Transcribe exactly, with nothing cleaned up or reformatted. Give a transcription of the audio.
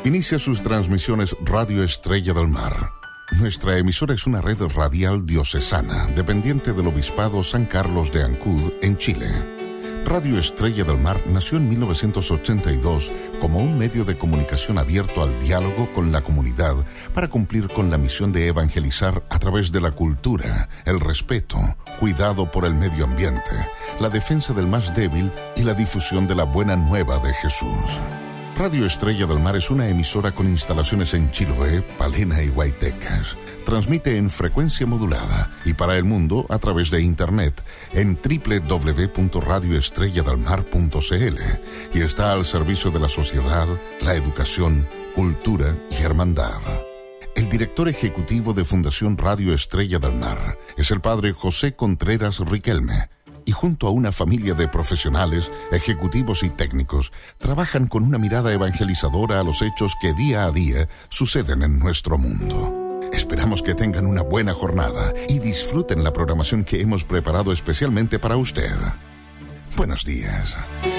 Inicia sus transmisiones Radio Estrella del Mar. Nuestra emisora es una red radial diocesana, dependiente del Obispado San Carlos de Ancud, en Chile. Radio Estrella del Mar nació en mil novecientos ochenta y dos como un medio de comunicación abierto al diálogo con la comunidad para cumplir con la misión de evangelizar a través de la cultura, el respeto, cuidado por el medio ambiente, la defensa del más débil y la difusión de la buena nueva de Jesús. Radio Estrella del Mar es una emisora con instalaciones en Chiloé, Palena y Huaytecas. Transmite en frecuencia modulada y para el mundo a través de internet en doble u doble u doble u punto radio estrella del mar punto c l y está al servicio de la sociedad, la educación, cultura y hermandad. El director ejecutivo de Fundación Radio Estrella del Mar es el padre José Contreras Riquelme. Y junto a una familia de profesionales, ejecutivos y técnicos, trabajan con una mirada evangelizadora a los hechos que día a día suceden en nuestro mundo. Esperamos que tengan una buena jornada y disfruten la programación que hemos preparado especialmente para usted. Buenos días.